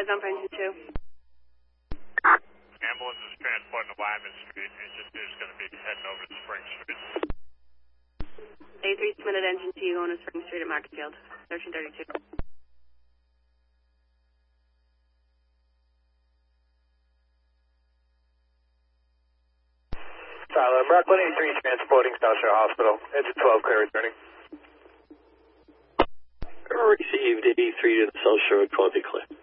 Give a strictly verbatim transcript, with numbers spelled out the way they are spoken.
Red zone for engine two. Ambulance is transporting to Wyman Street. Engine two is going to be heading over to Spring Street. A three submitted engine two going to Spring Street at Marketfield. thirteen thirty-two. Tyler, Mark one eighty-three transporting South Shore Hospital. Engine twelve, clear returning. Received eighty-three to the South Shore, twelve, be clear.